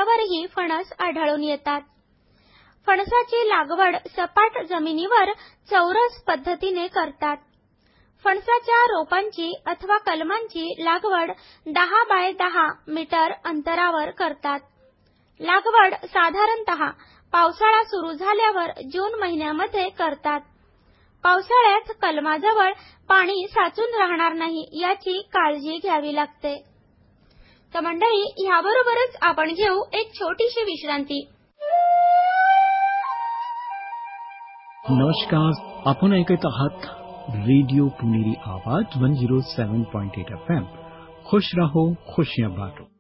डोंगरावरही फणस आढळून येतात. फणसाची लागवड सपाट जमिनीवर चौरस पद्धतीने करतात. फणसाच्या रोपांची अथवा कलमांची लागवड 10 बाय 10 मीटर अंतरावर करतात. लागवड साधारणतः पावसाळा सुरू झाल्यावर जून महिन्यामध्ये करतात. पावसाळ्यात कलमाजवळ पाणी साचून राहणार नाही याची काळजी घ्यावी लागते. तर मंडळी, ह्याबरोबरच आपण घेऊ एक छोटीशी विश्रांती. नमस्कार, आपण ऐकत आहात रेडिओ पुणेरी आवाज 107.8 FM. खुश रहो, खुशियां बांटो.